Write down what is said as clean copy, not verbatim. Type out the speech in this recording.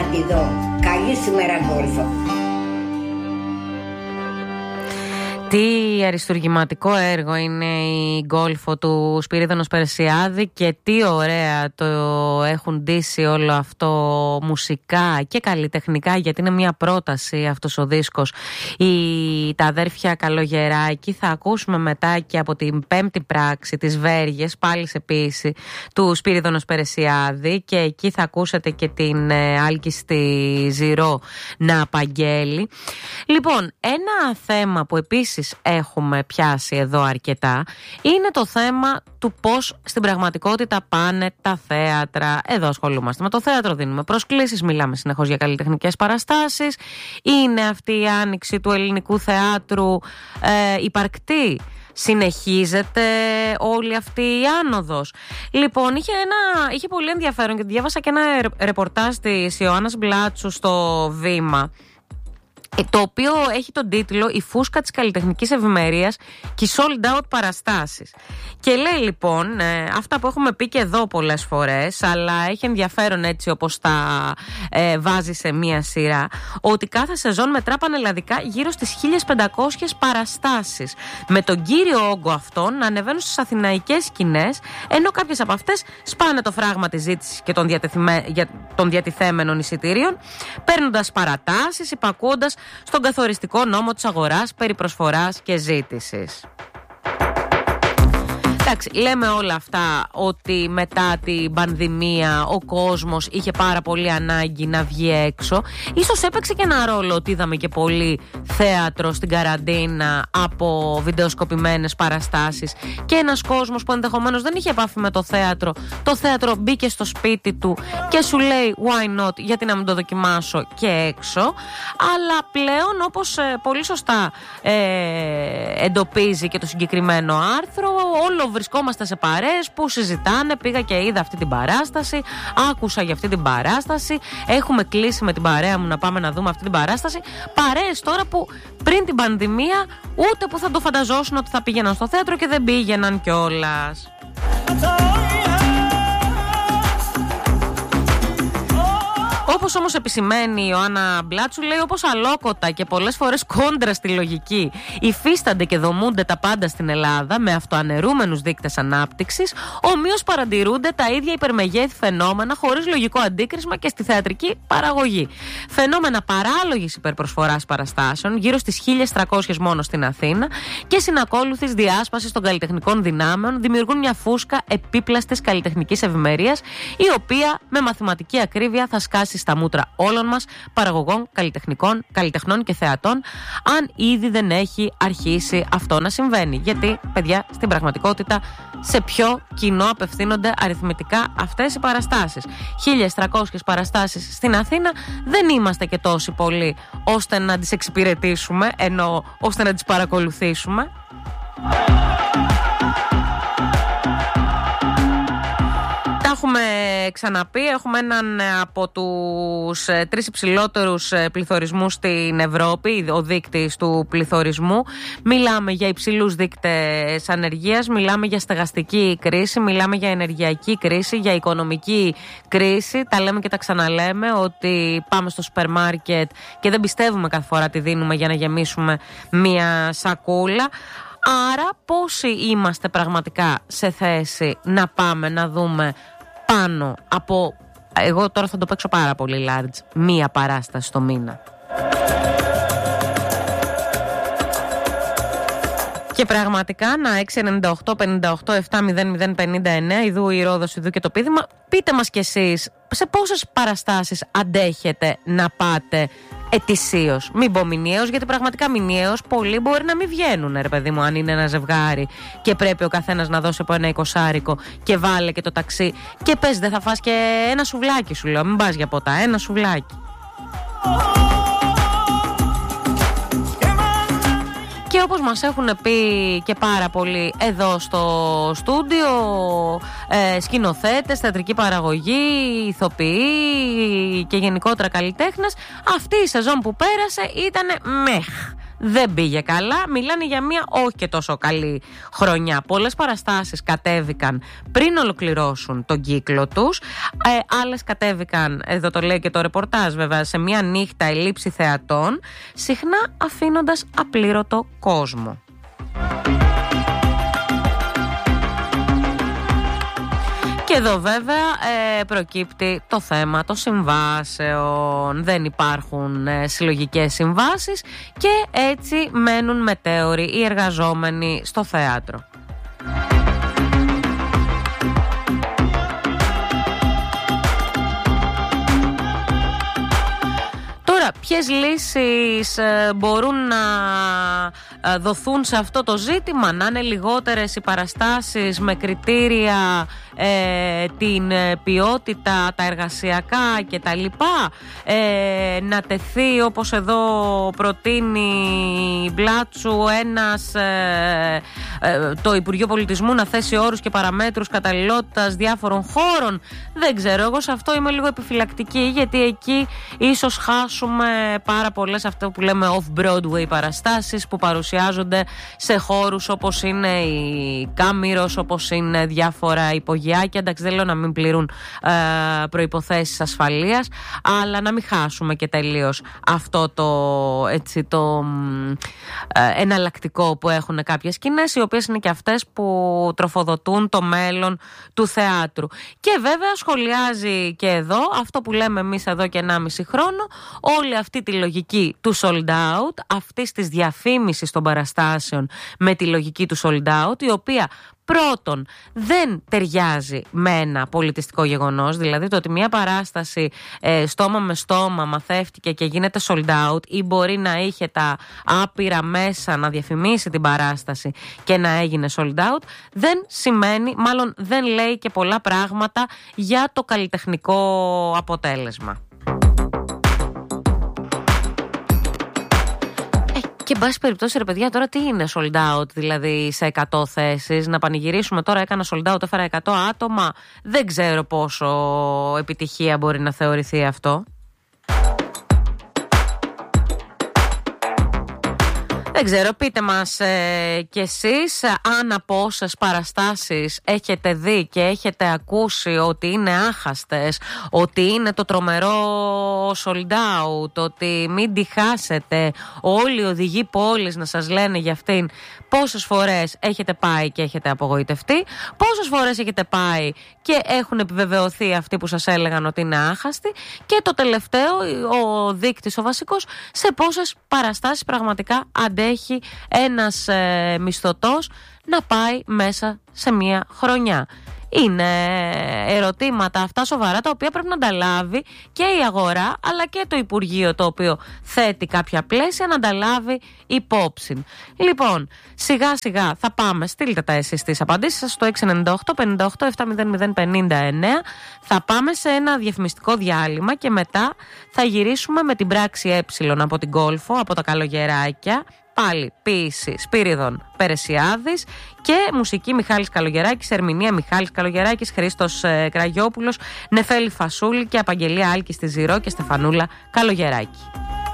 τη δω. Καλή σήμερα Γκόλφο. Τι αριστουργηματικό έργο είναι η Γκόλφο του Σπυρίδωνος Περσιάδη και τι ωραία το έχουν ντύσει όλο αυτό μουσικά και καλλιτεχνικά, γιατί είναι μια πρόταση αυτός ο δίσκος. Τα αδέρφια Καλογεράκη θα ακούσουμε μετά και από την πέμπτη πράξη της Βέργες, πάλι σε ποίηση του Σπυρίδωνος Περσιάδη, και εκεί θα ακούσετε και την Άλκιστη Ζηρό να απαγγέλει. Λοιπόν, ένα θέμα που επίσης έχουμε πιάσει εδώ αρκετά είναι το θέμα του πώς στην πραγματικότητα πάνε τα θέατρα. Εδώ ασχολούμαστε με το θέατρο, δίνουμε προσκλήσεις, μιλάμε συνεχώς για καλλιτεχνικές παραστάσεις. Είναι αυτή η άνοιξη του ελληνικού θεάτρου υπαρκτή? Συνεχίζεται όλη αυτή η άνοδος? Λοιπόν, είχε πολύ ενδιαφέρον και διάβασα και ένα ρεπορτάζ της Ιωάννας Μπλάτσου στο Βήμα, το οποίο έχει τον τίτλο «Η φούσκα της καλλιτεχνικής ευημερίας και οι sold out παραστάσεις». Και λέει λοιπόν αυτά που έχουμε πει και εδώ πολλές φορές, αλλά έχει ενδιαφέρον έτσι όπως τα βάζει σε μία σειρά, ότι κάθε σεζόν μετρά πανελλαδικά γύρω στις 1.500 παραστάσεις, με τον κύριο όγκο αυτών να ανεβαίνουν στις αθηναϊκές σκηνές, ενώ κάποιες από αυτές σπάνε το φράγμα της ζήτησης και των διατηθέμενων εισιτήριων, παίρνοντας παρατάσεις, υπακούοντας στον καθοριστικό νόμο της αγοράς περί προσφοράς και ζήτησης. Εντάξει, λέμε όλα αυτά ότι μετά την πανδημία ο κόσμος είχε πάρα πολύ ανάγκη να βγει έξω. Ίσως έπαιξε και ένα ρόλο ότι είδαμε και πολύ θέατρο στην καραντίνα από βιντεοσκοπημένες παραστάσεις, και ένας κόσμος που ενδεχομένως δεν είχε επάφη με το θέατρο μπήκε στο σπίτι του και σου λέει why not, γιατί να μην το δοκιμάσω και έξω. Αλλά πλέον, όπως πολύ σωστά εντοπίζει και το συγκεκριμένο άρθρο, όλο βρισκόμαστε σε παρέες που συζητάνε. Πήγα και είδα αυτή την παράσταση, άκουσα για αυτή την παράσταση, έχουμε κλείσει με την παρέα μου να πάμε να δούμε αυτή την παράσταση. Παρέες τώρα που πριν την πανδημία ούτε που θα το φανταζόσουν ότι θα πήγαιναν στο θέατρο και δεν πήγαιναν κιόλας. Όπως όμως επισημαίνει η Ιωάννα Μπλάτσου, λέει, όπως αλόκοτα και πολλές φορές κόντρα στη λογική υφίστανται και δομούνται τα πάντα στην Ελλάδα με αυτοαναιρούμενους δείκτες ανάπτυξης, ομοίως παρατηρούνται τα ίδια υπερμεγέθη φαινόμενα χωρίς λογικό αντίκρισμα και στη θεατρική παραγωγή. Φαινόμενα παράλογης υπερπροσφοράς παραστάσεων, γύρω στις 1.300 μόνο στην Αθήνα, και συνακόλουθης διάσπασης των καλλιτεχνικών δυνάμεων δημιουργούν μια φούσκα επίπλαστης καλλιτεχνικής ευημερίας, η οποία με μαθηματική ακρίβεια θα σκάσει στα μούτρα όλων μας, παραγωγών, καλλιτεχνών και θεατών, αν ήδη δεν έχει αρχίσει αυτό να συμβαίνει. Γιατί, παιδιά, στην πραγματικότητα, σε ποιο κοινό απευθύνονται αριθμητικά αυτές οι παραστάσεις? 1.300 παραστάσεις στην Αθήνα, δεν είμαστε και τόσοι πολλοί ώστε να τις εξυπηρετήσουμε, ενώ ώστε να τις παρακολουθήσουμε. Έχουμε ξαναπεί, έχουμε έναν από τους 3 υψηλότερους πληθωρισμούς στην Ευρώπη, ο δείκτης του πληθωρισμού. Μιλάμε για υψηλούς δείκτες ανεργίας, μιλάμε για στεγαστική κρίση, μιλάμε για ενεργειακή κρίση, για οικονομική κρίση. Τα λέμε και τα ξαναλέμε ότι πάμε στο σούπερ μάρκετ και δεν πιστεύουμε κάθε φορά τι δίνουμε για να γεμίσουμε μία σακούλα. Άρα πόσοι είμαστε πραγματικά σε θέση να πάμε να δούμε πάνω από, εγώ τώρα θα το παίξω πάρα πολύ large, μία παράσταση το μήνα? Και πραγματικά να 698-58-700-59, ειδού η Ρόδος, ειδού και το πείδημα. Πείτε μας κι εσείς σε πόσες παραστάσεις αντέχετε να πάτε ετησίως. Μην πω μηνιαίως, γιατί πραγματικά μηνιαίως πολλοί μπορεί να μην βγαίνουν, ρε παιδί μου, αν είναι ένα ζευγάρι και πρέπει ο καθένας να δώσει από ένα 20άρικο και βάλε και το ταξί. Και πες, δεν θα φας και ένα σουβλάκι, σου λέω. Μην πας για ποτά, ένα σουβλάκι. Και όπως μας έχουν πει και πάρα πολύ εδώ στο στούντιο, σκηνοθέτες, θεατρική παραγωγή, ηθοποιοί και γενικότερα καλλιτέχνες, αυτή η σεζόν που πέρασε ήταν μεχ. δεν πήγε καλά. Μιλάνε για μια όχι και τόσο καλή χρονιά. Πολλές παραστάσεις κατέβηκαν πριν ολοκληρώσουν τον κύκλο τους. Άλλες κατέβηκαν, εδώ το λέει και το ρεπορτάζ βέβαια, σε μια νύχτα ελλείψη θεατών, συχνά αφήνοντας απλήρωτο κόσμο. Και εδώ βέβαια προκύπτει το θέμα των συμβάσεων. Δεν υπάρχουν συλλογικές συμβάσεις και έτσι μένουν μετέωροι οι εργαζόμενοι στο θέατρο. Τώρα, ποιες λύσεις μπορούν να δοθούν σε αυτό το ζήτημα? Να είναι λιγότερες οι παραστάσεις με κριτήρια την ποιότητα, τα εργασιακά κτλ. Να τεθεί, όπως εδώ προτείνει Μπλάτσου, το Υπουργείο Πολιτισμού να θέσει όρους και παραμέτρους καταλληλότητας διάφορων χώρων. Δεν ξέρω, εγώ σε αυτό είμαι λίγο επιφυλακτική, γιατί εκεί ίσως χάσουμε πάρα πολλές αυτό που λέμε off-Broadway παραστάσεις που παρουσιάζονται σε χώρους όπως είναι η Κάμηρος, όπως είναι διάφορα υπογειάκια. Εντάξει, δεν λέω να μην πληρούν προϋποθέσεις ασφαλείας, αλλά να μην χάσουμε και τελείως αυτό το εναλλακτικό που έχουν κάποιες σκηνές, οι οποίες είναι και αυτές που τροφοδοτούν το μέλλον του θεάτρου. Και βέβαια σχολιάζει και εδώ αυτό που λέμε εμείς εδώ και 1,5 χρόνο, όλη αυτή τη λογική του sold out, αυτής της διαφήμισης των παραστάσεων με τη λογική του sold out, η οποία πρώτον δεν ταιριάζει με ένα πολιτιστικό γεγονός, δηλαδή το ότι μια παράσταση στόμα με στόμα μαθεύτηκε και γίνεται sold out, ή μπορεί να είχε τα άπειρα μέσα να διαφημίσει την παράσταση και να έγινε sold out, δεν σημαίνει, μάλλον δεν λέει και πολλά πράγματα για το καλλιτεχνικό αποτέλεσμα. Και εν πάση περιπτώσει, ρε παιδιά, τώρα τι είναι sold out, δηλαδή σε 100 θέσεις? Να πανηγυρίσουμε τώρα, έκανα sold out, έφερα 100 άτομα. Δεν ξέρω πόσο επιτυχία μπορεί να θεωρηθεί αυτό. Δεν ξέρω, πείτε μας κι εσείς αν από όσες παραστάσεις έχετε δει και έχετε ακούσει ότι είναι άχαστες, ότι είναι το τρομερό sold out, ότι μην τη χάσετε, όλοι οι οδηγοί πόλης να σας λένε για αυτήν, πόσες φορές έχετε πάει και έχετε απογοητευτεί, πόσες φορές έχετε πάει και έχουν επιβεβαιωθεί αυτοί που σας έλεγαν ότι είναι άχαστοι, και το τελευταίο, ο δείκτης ο βασικός, σε πόσες παραστάσεις πραγματικά αντέχει ένας μισθωτός να πάει μέσα σε μια χρονιά. Είναι ερωτήματα αυτά σοβαρά, τα οποία πρέπει να τα λάβει και η αγορά, αλλά και το Υπουργείο, το οποίο θέτει κάποια πλαίσια, να τα λάβει υπόψη. Λοιπόν, σιγά σιγά θα πάμε, στείλτε τα εσείς τις απαντήσεις σας στο 698 58 700 Θα πάμε σε ένα διαφημιστικό διάλειμμα και μετά θα γυρίσουμε με την πράξη από την Κόλφο, από τα Καλογεράκια. Πάλι ποίηση Σπύριδων Περεσιάδης και μουσική Μιχάλης Καλογεράκης, ερμηνεία Μιχάλης Καλογεράκης, Χρήστος Κραγιόπουλος, Νεφέλη Φασούλη και Απαγγελία Άλκη στη Ζηρό και Στεφανούλα Καλογεράκη.